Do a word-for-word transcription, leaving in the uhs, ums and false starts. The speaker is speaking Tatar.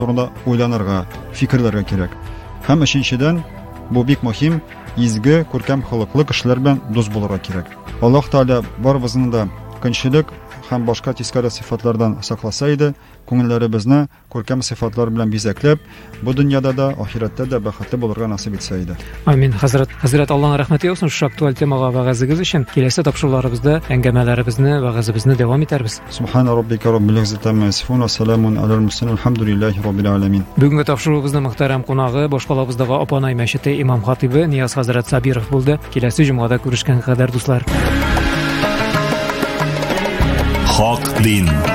турында уйланырга, фикерләргә кирәк. Һәм өченчедән, бу бик мөһим, изге, күркәм холыклы кешеләр белән дус булырга кирәк. Аллаһ Тәгалә барыбызны да көнчелек һәм башка тискәре сыйфатлардан сакласа иде, күңелләребезне күркәм сыйфатлар белән бизәкләп, бу дөньяда да, ахирәттә дә бәхетле булырга насыйп итсә иде. Амин, хәзрәт. Хәзрәт, Аллаһның рәхмәте яусын шушы актуаль темага вәгазыгыз өчен. Киләсе тапшыруларыбызда әңгәмәләребезне, вәгазыбызны дәвам итәрбез. Субхана раббика раббил иzzati amma yasifun ва саламун алал мурсалин алхамдулиллахи раббил аламин. Бүгенге тапшыруыбызның мөхтәрәм кунагы Башкалабыздагы Апанай мәчете имам хатибы Нияз хәзрәт Сабиров булды. Киләсе җомгада күрешкәнгә кадәр дуслар. Хак дин.